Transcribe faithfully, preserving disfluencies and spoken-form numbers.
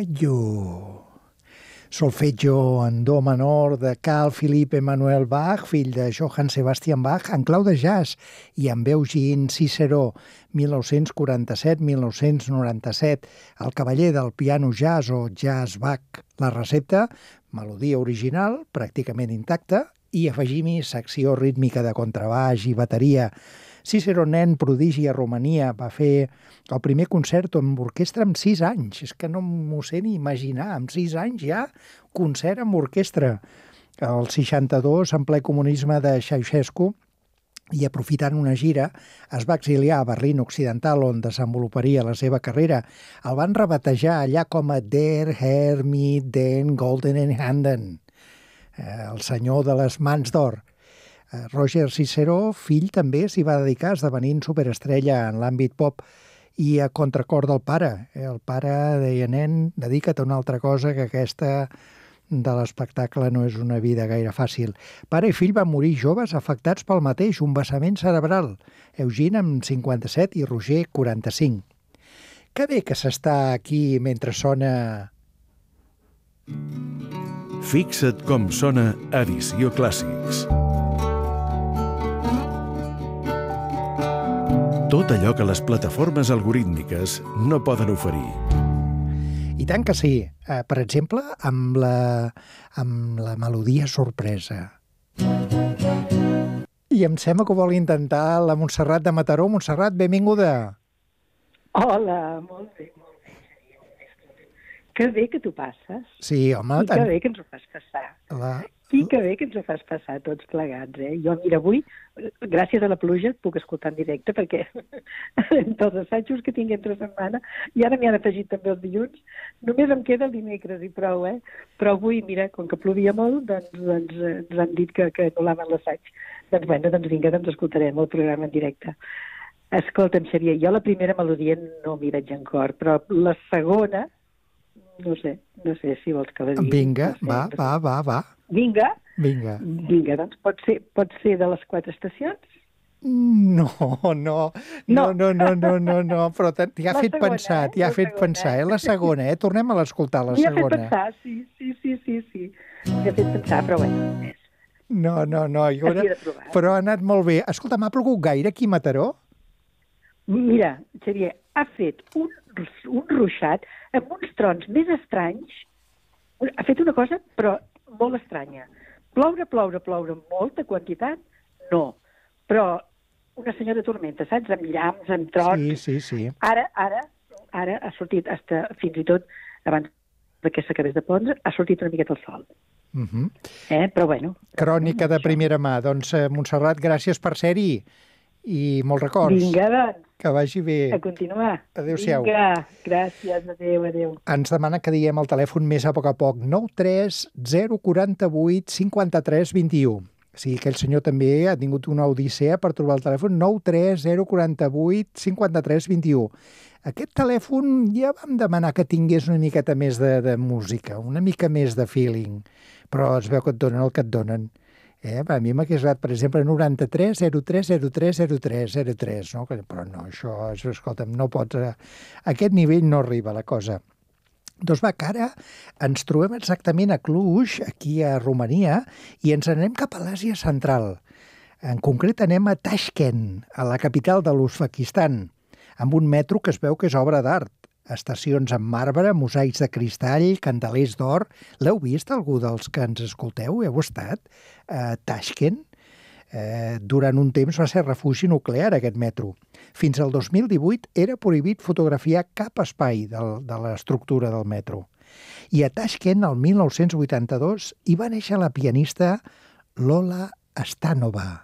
Adagio. Solfeggio en do menor de Carl Philipp Emanuel Bach, fill de Johann Sebastian Bach, en clau de jazz, i amb Eugene Cicero, mil nou-cents quaranta-set a mil nou-cents noranta-set, el cavaller del piano jazz o jazz Bach. La recepta, melodia original, pràcticament intacta, i afegim-hi secció rítmica de contrabaix i bateria. Cicero, nen prodigi a Romania, va fer el primer concert amb orquestra amb sis anys. És que no m'ho sé ni imaginar. Amb sis anys ja concert amb orquestra. El seixanta-dos, en ple comunisme de Ceausescu, i aprofitant una gira, es va exiliar a Berlín Occidental, on desenvoluparia la seva carrera. El van rebatejar allà com a Der Herr mit den goldenen Händen, el senyor de les mans d'or. Roger Cicero, fill, també s'hi va dedicar esdevenint superestrella en l'àmbit pop i a contracor del pare. El pare deia, nen, dedica't a una altra cosa, que aquesta de l'espectacle no és una vida gaire fàcil. Pare i fill van morir joves afectats pel mateix, un vessament cerebral. Eugene amb cinquanta-set i Roger quaranta-cinc. Que bé que s'està aquí mentre sona... Fixa't com sona Edició Clàssics. Tot allò que les plataformes algorítmiques no poden oferir. I tant que sí. Eh, per exemple, amb la, amb la melodia sorpresa. I em sembla que ho vol intentar la Montserrat de Mataró. Montserrat, benvinguda. Hola, molt bé, molt bé. Que bé que t'ho passes. Sí, home. I que bé que ens ho fas passar. La... I que bé que ens ho fas passar tots plegats, eh? Jo, mira, avui, gràcies a la pluja, et puc escoltar en directe, perquè entre els assajos que tinc entre setmana, i ara m'hi han afegit també els dilluns, només em queda el dimecres i prou, eh? Però avui, mira, com que plovia molt, doncs, doncs ens han dit que, que anul·laven l'assaig. Doncs, bueno, doncs vinga, doncs escoltarem el programa en directe. Escolta'm, Xavier, jo la primera melodia no m'hi veig en cor, però la segona, no sé, no sé si vols que la digui. Vinga, no sé, va, no sé. va, va, va. Vinga. Vinga. Vinga, doncs pot ser, pot ser de les quatre estacions? No, no, no, no, no, no, no, no, però t'hi ha La fet segona, pensar, eh? t'hi ha La fet segona, pensar, eh? eh? La segona, eh? Tornem a l'escoltar, la M'hi ha fet segona. pensar, sí, sí, sí, sí, sí. M'hi ha fet pensar, però bueno, és. No, no, no, jo era... Havia de provar. Però ha anat molt bé. Escolta, m'ha plogut gaire aquí a Mataró? Mira, Xavier, ha fet un, un ruixat amb uns trons més estranys. Ha fet una cosa, però molt estranya. Ploure, ploure, ploure, molta quantitat, no. Però una senyora tormenta, saps? Amb llamps, amb trons. Sí, sí, sí. Ara, ara, ara ha sortit, hasta, fins i tot, abans que s'acabés de pondre, ha sortit una miqueta el sol. Uh -huh. Eh? Però bueno. Crònica de primera mà. Doncs, eh, Montserrat, gràcies per ser-hi i molts records. Vinga, doncs. Que vagi bé. A continuar. Adéu-siau. Vinga, gràcies, adéu, adéu. Ens demana que diguem el telèfon més a poc a poc, nou tres zero quatre vuit cinquanta-tres vint-i-u. Sí, aquell senyor també ha tingut una odissea per trobar el telèfon, nou tres zero quatre vuit cinquanta-tres vint-i-u. Aquest telèfon ja vam demanar que tingués una miqueta més de, de música, una mica més de feeling, però es veu que et donen el que et donen. Eh? A mi m'ha quedat, per exemple, noranta-tres zero tres zero tres zero tres zero tres, no? Però no, això, això, escolta'm, no pots... A aquest nivell no arriba la cosa. Doncs va, que ara ens trobem exactament a Cluj, aquí a Romania, i ens anem cap a l'Àsia Central. En concret anem a Tashkent, a la capital de l'Uzbekistan, amb un metro que es veu que és obra d'art. Estacions amb marbre, mosaics de cristall, candelers d'or. L'heu vist, algú dels que ens escolteu? Heu estat a Tashkent? Eh, durant un temps va ser refugi nuclear, aquest metro. Fins al dos mil divuit era prohibit fotografiar cap espai de, de l'estructura del metro. I a Tashkent, el mil nou-cents vuitanta-dos, hi va néixer la pianista Lola Astanova.